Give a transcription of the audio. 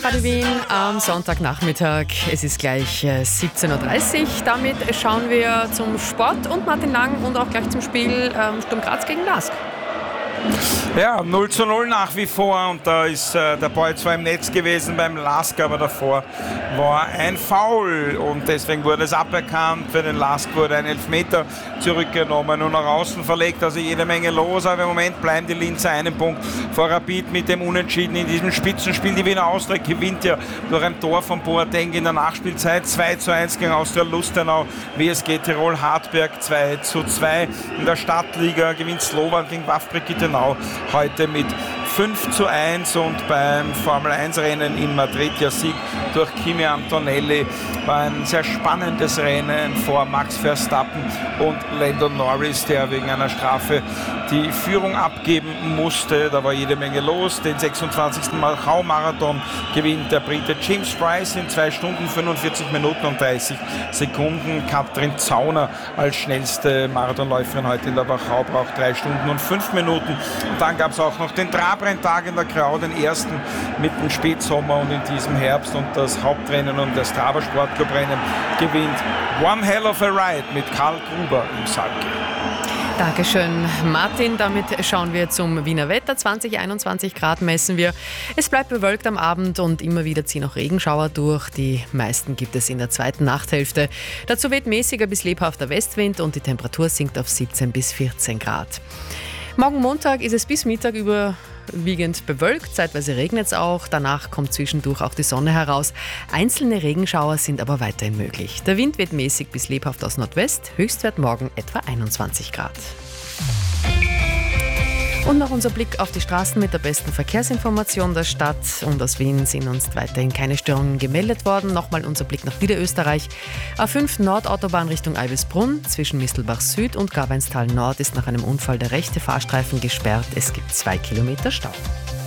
Radio Wien am Sonntagnachmittag. Es ist gleich 17.30 Uhr. Damit schauen wir zum Sport und Martin Lang und auch gleich zum Spiel Sturm Graz gegen LASK. Ja, 0:0 nach wie vor und da ist der Ball zwar im Netz gewesen beim LASK, aber davor war ein Foul und deswegen wurde es aberkannt. Für den LASK wurde ein Elfmeter zurückgenommen und nach außen verlegt, also jede Menge los, aber im Moment bleiben die Linzer einen Punkt vor Rapid mit dem Unentschieden in diesem Spitzenspiel. Die Wiener Austria gewinnt ja durch ein Tor von Boateng in der Nachspielzeit 2:1 gegen Austria Lustenau. WSG Tirol Hartberg 2:2. In der Stadtliga gewinnt Slovan gegen Vavprek Kittenau heute mit 5:1 und beim Formel-1-Rennen in Madrid ja Sieg durch Kimi Antonelli. War ein sehr spannendes Rennen vor Max Verstappen und Lando Norris, der wegen einer Strafe die Führung abgeben musste. Da war jede Menge los. Den 26. Macau-Marathon gewinnt der Brite James Price in 2 Stunden, 45 Minuten und 30 Sekunden. Katrin Zauner als schnellste Marathonläuferin heute in der Wachau braucht 3 Stunden und 5 Minuten. Und dann gab es auch noch den Trabrenntag in der Grau, den ersten mit dem Spätsommer und in diesem Herbst. Und das Hauptrennen und das Strava Sportclub-Rennen gewinnt One Hell of a Ride mit Karl Gruber im Salk. Dankeschön, Martin. Damit schauen wir zum Wiener Wetter. 20, 21 Grad messen wir. Es bleibt bewölkt am Abend und immer wieder ziehen auch Regenschauer durch. Die meisten gibt es in der zweiten Nachthälfte. Dazu weht mäßiger bis lebhafter Westwind und die Temperatur sinkt auf 17 bis 14 Grad. Morgen Montag ist es bis Mittag überwiegend bewölkt, zeitweise regnet es auch, danach kommt zwischendurch auch die Sonne heraus. Einzelne Regenschauer sind aber weiterhin möglich. Der Wind weht mäßig bis lebhaft aus Nordwest, Höchstwert morgen etwa 21 Grad. Und noch unser Blick auf die Straßen mit der besten Verkehrsinformation der Stadt. Und aus Wien sind uns weiterhin keine Störungen gemeldet worden. Nochmal unser Blick nach Niederösterreich. A5 Nordautobahn Richtung Albisbrunn zwischen Mistelbach Süd und Gabeinstal Nord ist nach einem Unfall der rechte Fahrstreifen gesperrt. Es gibt 2 Kilometer Stau.